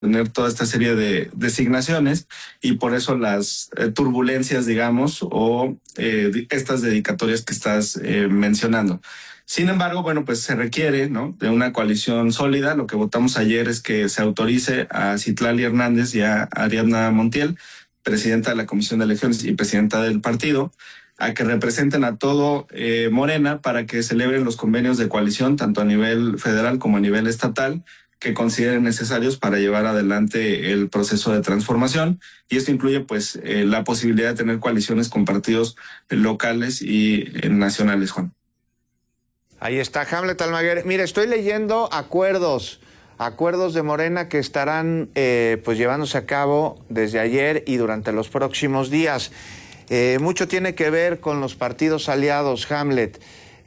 tener toda esta serie de designaciones y por eso las turbulencias, digamos, o estas dedicatorias que estás mencionando. Sin embargo, bueno, pues se requiere, ¿no?, de una coalición sólida. Lo que votamos ayer es que se autorice a Citlali Hernández y a Ariadna Montiel, presidenta de la Comisión de Elecciones y presidenta del partido, a que representen a todo Morena para que celebren los convenios de coalición, tanto a nivel federal como a nivel estatal, que consideren necesarios para llevar adelante el proceso de transformación. Y esto incluye, pues, la posibilidad de tener coaliciones con partidos locales y nacionales, Juan. Ahí está Hamlet Almaguer. Mire, estoy leyendo acuerdos de Morena que estarán pues llevándose a cabo desde ayer y durante los próximos días. Mucho tiene que ver con los partidos aliados, Hamlet.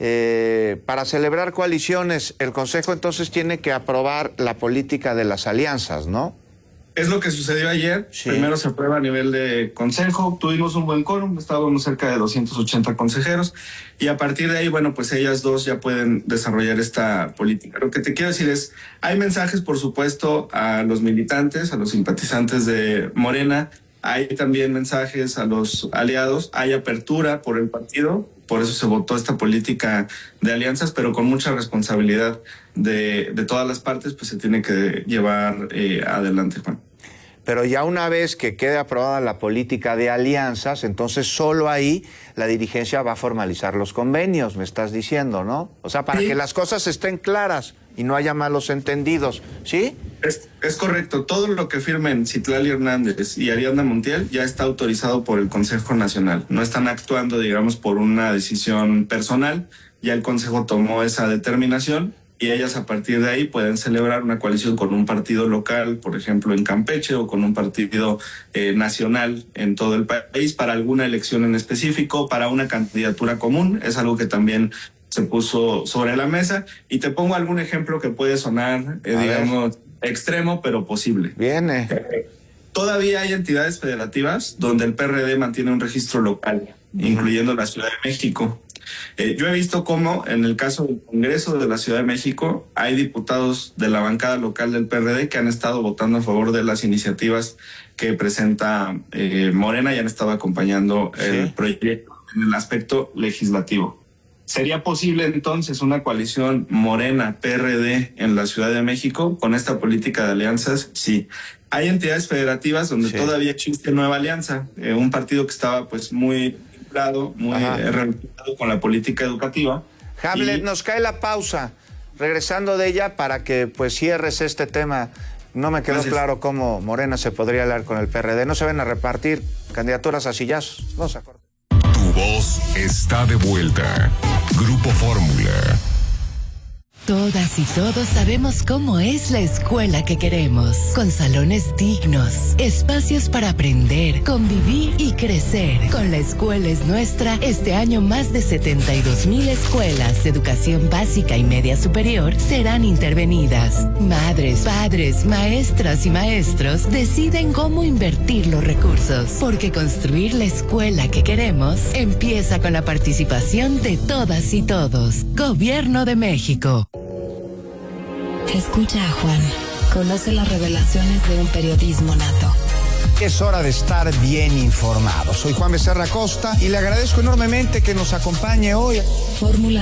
Para celebrar coaliciones, el Consejo entonces tiene que aprobar la política de las alianzas, ¿no? Es lo que sucedió ayer. Sí. Primero se aprueba a nivel de consejo, tuvimos un buen quórum, estábamos cerca de 280 consejeros y a partir de ahí, bueno, pues ellas dos ya pueden desarrollar esta política. Lo que te quiero decir es, hay mensajes, por supuesto, a los militantes, a los simpatizantes de Morena, hay también mensajes a los aliados, hay apertura por el partido, por eso se votó esta política de alianzas, pero con mucha responsabilidad de todas las partes, pues se tiene que llevar adelante, Juan. Pero ya una vez que quede aprobada la política de alianzas, entonces solo ahí la dirigencia va a formalizar los convenios, me estás diciendo, ¿no? O sea, para que las cosas estén claras y no haya malos entendidos, ¿sí? Es correcto. Todo lo que firmen Citlali Hernández y Ariadna Montiel ya está autorizado por el Consejo Nacional. No están actuando, digamos, por una decisión personal. Ya el Consejo tomó esa determinación y ellas a partir de ahí pueden celebrar una coalición con un partido local, por ejemplo, en Campeche, o con un partido nacional en todo el país para alguna elección en específico, para una candidatura común. Es algo que también se puso sobre la mesa. Y te pongo algún ejemplo que puede sonar, digamos, extremo, pero posible. Viene. Todavía hay entidades federativas donde el PRD mantiene un registro local, incluyendo la Ciudad de México. Yo he visto cómo en el caso del Congreso de la Ciudad de México hay diputados de la bancada local del PRD que han estado votando a favor de las iniciativas que presenta Morena y han estado acompañando el proyecto en el aspecto legislativo. ¿Sería posible entonces una coalición Morena-PRD en la Ciudad de México con esta política de alianzas? Sí. Hay entidades federativas donde todavía existe Nueva Alianza, un partido que estaba pues muy vinculado, muy relacionado con la política educativa. Hamlet, nos cae la pausa. Regresando de ella para que pues cierres este tema. No me quedó claro cómo Morena se podría aliar con el PRD. No se ven a repartir candidaturas a sillazos. Vamos a cortar. Tu voz está de vuelta. Grupo Fórmula. Todas y todos sabemos cómo es la escuela que queremos, con salones dignos, espacios para aprender, convivir y crecer. Con La Escuela es Nuestra, este año más de 72,000 escuelas de educación básica y media superior serán intervenidas. Madres, padres, maestras y maestros deciden cómo invertir los recursos, porque construir la escuela que queremos empieza con la participación de todas y todos. Gobierno de México. Escucha a Juan. Conoce las revelaciones de un periodismo nato. Es hora de estar bien informado. Soy Juan Becerra Costa y le agradezco enormemente que nos acompañe hoy. Fórmula